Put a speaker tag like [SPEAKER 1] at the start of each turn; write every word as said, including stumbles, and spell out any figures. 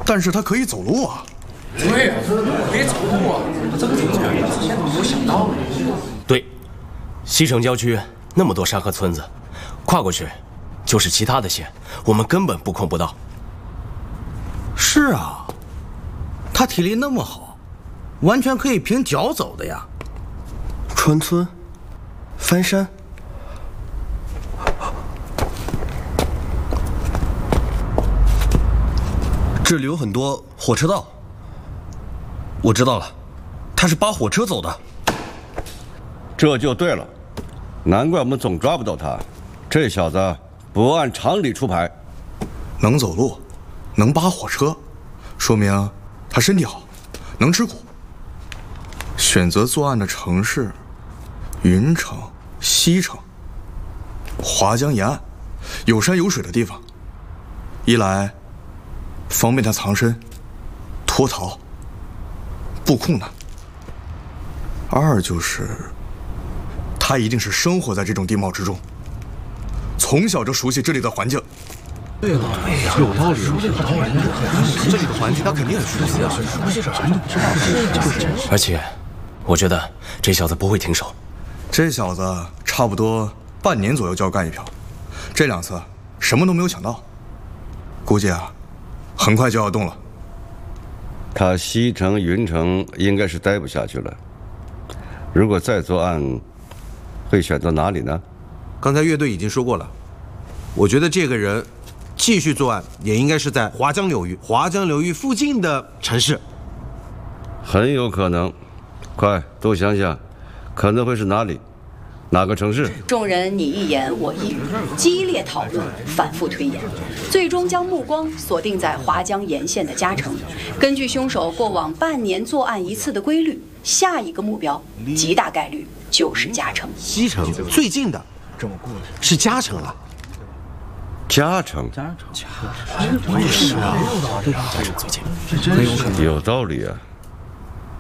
[SPEAKER 1] 但是他可以走路啊。
[SPEAKER 2] 对，别走路啊！这个怎么之前没有想到呢？
[SPEAKER 3] 对，西城郊区那么多山和村子，跨过去就是其他的县，我们根本不控不到。
[SPEAKER 4] 是啊，他体力那么好，完全可以凭脚走的呀。
[SPEAKER 5] 川村，翻山。 这里有很多火车道。我知道了，他是扒火车走的。
[SPEAKER 6] 这就对了，难怪我们总抓不到他。这小子不按常理出牌，
[SPEAKER 1] 能走路，能扒火车，说明他身体好，能吃苦。选择作案的城市，云城、西城、华江沿岸，有山有水的地方。一来， 方便他藏身、脱逃，布控难；二就是他一定是生活在这种地貌之中，从小就熟悉这里的环境。
[SPEAKER 2] 对了，对呀，有道理，有道理。这里的环境他肯定很熟悉啊，熟悉这环境。
[SPEAKER 3] 而且，我觉得这小子不会停手。
[SPEAKER 1] 这小子差不多半年左右就要干一票，这两次什么都没有想到，估计啊， 很快就要动了。
[SPEAKER 6] 他西城、云城应该是待不下去了。如果再作案，会选择哪里呢？
[SPEAKER 7] 刚才乐队已经说过了，我觉得这个人继续作案也应该是在华江流域、华江流域附近的城市。
[SPEAKER 6] 很有可能。快，多想想，可能会是哪里？ 哪个城市？
[SPEAKER 8] 众人你一言我一语，激烈讨论，反复推演，最终将目光锁定在华江沿线的嘉诚。根据凶手过往半年作案一次的规律，下一个目标极大概率就是嘉诚。
[SPEAKER 7] 西城最近的是嘉诚了。
[SPEAKER 6] 嘉诚，
[SPEAKER 2] 嘉诚，是啊，嘉诚最近，很有可能。
[SPEAKER 6] 有道理啊。